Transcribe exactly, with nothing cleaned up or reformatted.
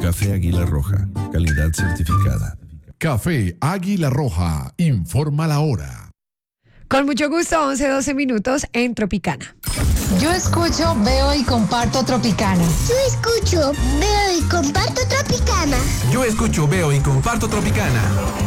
Café Águila Roja, calidad certificada. Café Águila Roja, informa la hora. Con mucho gusto, once doce minutos en Tropicana. Yo escucho, veo y comparto Tropicana. Yo escucho, veo y comparto Tropicana. Yo escucho, veo y comparto Tropicana.